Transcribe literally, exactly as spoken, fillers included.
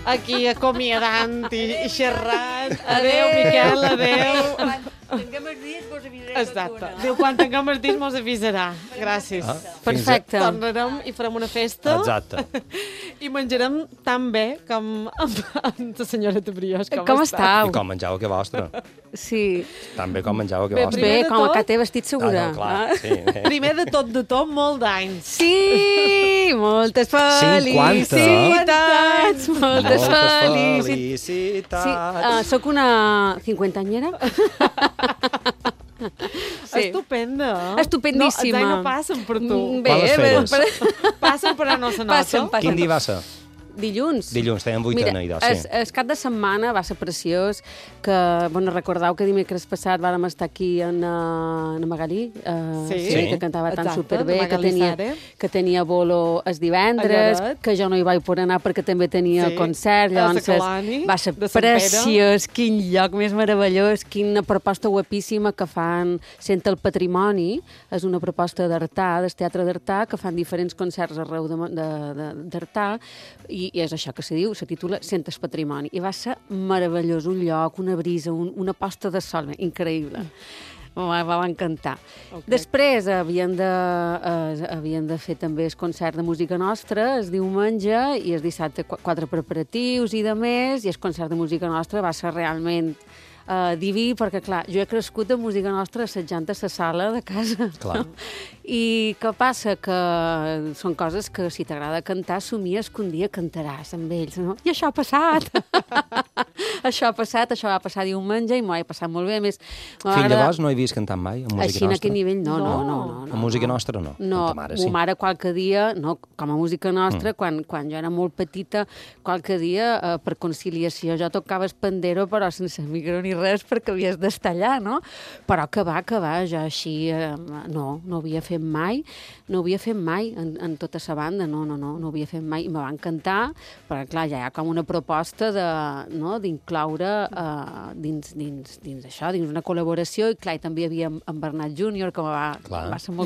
aquí acomiadant i, i xerrant. Adéu, Miquel, adéu. Quan tinguem els dies vos avisaré Exacte. tot d'una. Diu, quan tinguem els dies mos avisarà. Gràcies. Ah, Perfecte. Tornarem i farem una festa. Exacte. I menjarem tan bé com amb, amb la senyora de Briós. Com, Com està? estàu? I com menjau que vostre. Sí. Tan bé com menjau que Bé, vostre. primer Bé, de com tot- que té vestit segura. Ah, no, clar, sí. Primer de tot de tot, molt d'anys. Sí, moltes felicitats. cinquanta. Moltes felicitats. felicitats. Sí, uh, soc una cinquantanyera. Sí. Estupenda. Estupendíssima. No, els anys no passen per tu. Mm, Quan les bé, feres? per... Passen però no se nota. Passen, passen. Quin dia va ser? Dilluns. Dilluns, tèiem vuitena idò, el, sí. el cap de setmana va ser preciós, que, bueno, recordeu que dimecres passat vàrem estar aquí en, uh, en Magalí, uh, Sí. sí, que cantava tan Exacte, superbé, de que Magalí tenia, Sare. que tenia bolo els divendres, A Lloret. que jo no hi vaig poder anar perquè també tenia Sí, concert, a llavors Sacalani, va ser de Sant Pere. preciós, quin lloc més meravellós, quina proposta guapíssima que fan Sent el Patrimoni, és una proposta d'Artà, del Teatre d'Artà, que fan diferents concerts arreu de- de- de- d'Artà, i, i és això que se diu, se titula Sent el Patrimoni, i va ser meravellós, un lloc, una brisa, un, una posta de sol, increïble. Va, va encantar. Ok. Després havien de, eh, havien de fer també el concert de música nostra, el diumenge, i el dissabte qu- quatre preparatius i de més, i el concert de música nostra va ser realment uh, diví, perquè, clar, jo he crescut de música nostra assajant a la sala de casa. Clar. No? I què passa? Que són coses que, si t'agrada cantar, somies que un dia cantaràs amb ells, no? I això ha passat! Això ha passat, això va passar diumenge i m'ho he passat molt bé. A més, Fins llavors no he vist cantant mai, amb música així en nostra? aquest nivell, no, no, no. No. no, no Amb música no. nostra, no. No, Amb ta mare, ma sí. mare qualque dia, no, com a música nostra, mm. quan, quan jo era molt petita, qualque dia, eh, per conciliació, jo tocava el pandero, però sense micro ni res, perquè havies d'estar allà, no? Però que va, que va, jo així, eh, no, no havia fet mai, no havia fet mai en, en tota sa banda, no, no, no, no havia fet mai, i me va encantar, però clar, ja hi ha com una proposta de, no, d'incloure eh, dins, dins, dins això, dins una col·laboració, i clar, i també hi havia en Bernat Júnior, que va, Clar. va ser molt